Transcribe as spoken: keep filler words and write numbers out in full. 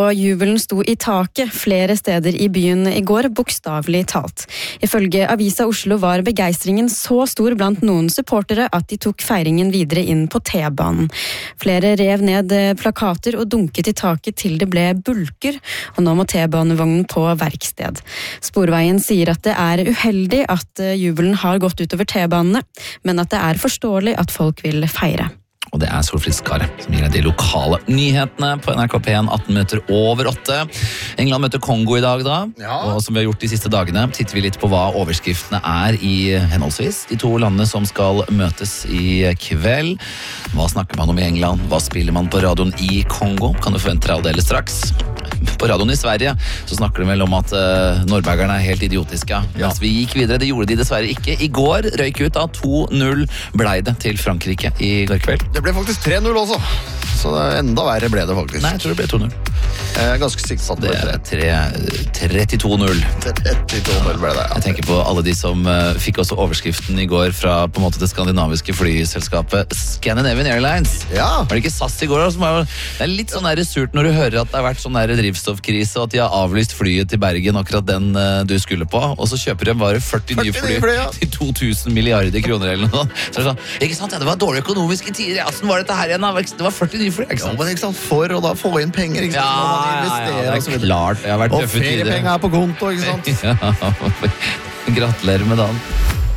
og jubelen sto i taket flere steder i byen i går, bokstavelig talt. Ifølge Avisa Oslo var begeistringen så stor blant noen supportere at de tok feiringen videre inn på T-banen. Flere rev ned plakater og dunket i taket til det ble bulker, og nå må T-banevognen på verksted. Sporveien sier at det er uheldig at jubelen har gått utover T-banene, men at det er forståelig at folk vil feire. Og det er Solfrid Skare som gir deg de lokale nyhetene på N R K P en atten minutter over åtte. England møter Kongo i dag da, Ja. og som vi har gjort de siste dagene, titter vi litt på hva overskriftene er i henholdsvis de to landene som skal møtes i kveld. Hva snakker man om i England? Hva spiller man på radioen i Kongo? Kan du forvente deg aldeles straks? På radioen i Sverige så snakker de vel om at uh, nordbergerne er helt idiotiske. Ja. Mens vi gikk videre, det gjorde de dessverre ikke. I går røyk ut av to null blei det til Frankrike i går kveld. Det ble faktisk tre null også, så enda verre ble det faktisk. Nei, jeg tror det ble to null. Jeg er ganske sikker på at det Det ble er tre- trettito null. trettito null ble det, ja. Jeg tenker på alle de som uh, fikk også overskriften i går fra på en måte det skandinaviske flyselskapet Scandinavian Airlines. Ja. Var det ikke S A S i går? Da, som var, det er litt sånn der surt når du hører at det har vært sånn der drivstoffkrise, og at de har avlyst flyet til Bergen, akkurat den uh, du skulle på, og så kjøper de bare førti nye fly, fly, ja. til to tusen milliarder kroner eller noe. Så er det sånn, ikke sant? Ja, det var dårlig økonomiske tider. Ja, hvordan var dette her igjen? Da? Det var førti nye fly, ikke Ja, sant? men ikke sant, for å da få inn penger, ikke sant? Ja, Når man ja, ja, investerer det og så er videre. klart. Det har vært Og tøffe tider. feriepenger er på konto, ikke sant? Ja, gratulerer med dagen.